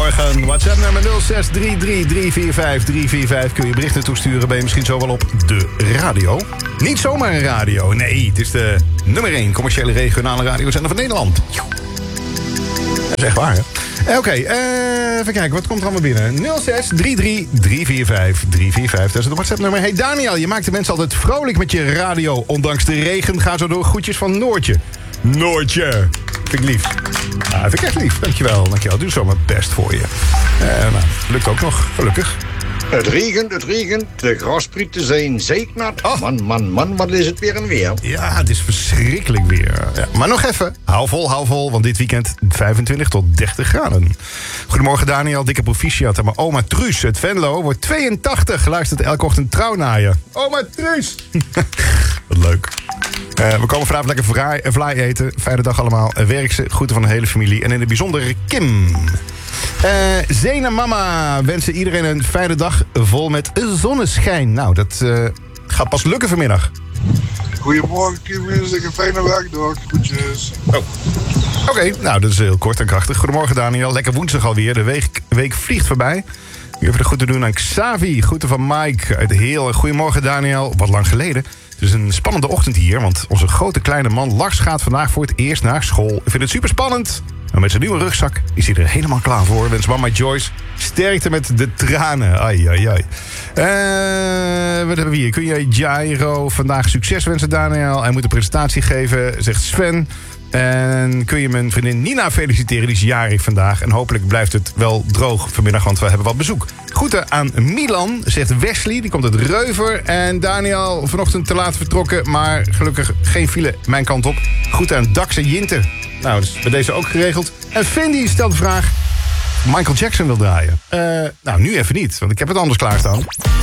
Goedemorgen. WhatsApp-nummer 0633345345. Kun je berichten toesturen. Ben je misschien zo wel op de radio? Niet zomaar een radio. Nee, het is de nummer 1 commerciële regionale radiozender van Nederland. Dat is echt waar, hè? Oké, even kijken. Wat komt er allemaal binnen? 0633345345. Dat is het WhatsApp-nummer. Hey Daniel, je maakt de mensen altijd vrolijk met je radio. Ondanks de regen. Ga zo door. Groetjes van Noortje. Noortje. Vind ik lief. Ah, vind ik echt lief. Dankjewel. Doe zo mijn best voor je. Lukt ook nog, gelukkig. Het regent. De grasprieten zijn zeiknat. Oh. Man, wat is het weer en weer. Ja, het is verschrikkelijk weer. Ja, maar nog even. Hou vol, want dit weekend 25 tot 30 graden. Goedemorgen Daniel, dikke proficiat. En mijn oma Truus uit Venlo wordt 82. Luistert elke ochtend trouw naar je. Oma Truus! Wat leuk. We komen vanavond lekker vlaai eten. Fijne dag allemaal. Werk ze. Groeten van de hele familie. En in het bijzonder Kim. Zena mama wensen iedereen een fijne dag vol met zonneschijn. Nou, dat gaat pas lukken vanmiddag. Goedemorgen Kim, wens ik een fijne werkdag. Groetjes. Oké, nou dat is heel kort en krachtig. Goedemorgen Daniel, lekker woensdag alweer. De week vliegt voorbij. Even de groeten doen aan Xavi. Groeten van Mike uit Heel. Goedemorgen Daniel, wat lang geleden. Het is een spannende ochtend hier, want onze grote kleine man Lars gaat vandaag voor het eerst naar school. Ik vind het super spannend. Maar met zijn nieuwe rugzak is hij er helemaal klaar voor. Wens mama Joyce sterkte met de tranen. Ai. Wat hebben we hier? Kun je Jairo vandaag succes wensen, Daniel? Hij moet een presentatie geven, zegt Sven. En kun je mijn vriendin Nina feliciteren, die is jarig vandaag. En hopelijk blijft het wel droog vanmiddag, want we hebben wat bezoek. Groeten aan Milan, zegt Wesley, die komt uit Reuver. En Daniel, vanochtend te laat vertrokken, maar gelukkig geen file mijn kant op. Groeten aan Dax en Jinte. Nou, dus bij deze ook geregeld. En Fendi stelt de vraag: Michael Jackson wil draaien. Nou, nu even niet, want ik heb het anders klaarstaan.